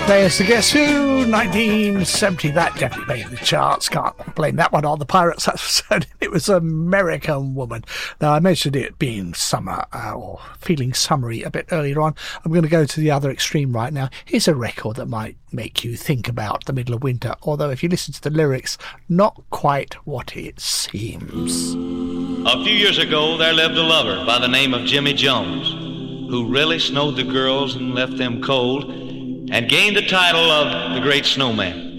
Players to Guess Who, 1970. That definitely made the charts. Can't blame that one on the Pirates episode. It was American Woman. Now, I mentioned it being summer, or feeling summery a bit earlier on. I'm going to go to the other extreme right now. Here's a record that might make you think about the middle of winter, although if you listen to the lyrics, not quite what it seems. A few years ago, there lived a lover by the name of Jimmy Jones, who really snowed the girls and left them cold, and gained the title of the Great Snowman.